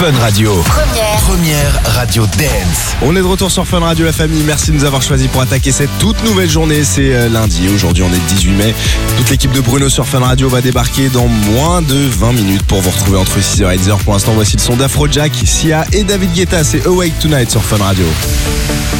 Fun Radio. Première radio dance. On est de retour sur Fun Radio, la famille. Merci de nous avoir choisis pour attaquer cette toute nouvelle journée. C'est lundi. Aujourd'hui, on est le 18 mai. Toute l'équipe de Bruno sur Fun Radio va débarquer dans moins de 20 minutes pour vous retrouver entre 6h et 10h. Pour l'instant, voici le son d'Afrojack, Sia et David Guetta. C'est Awake Tonight sur Fun Radio.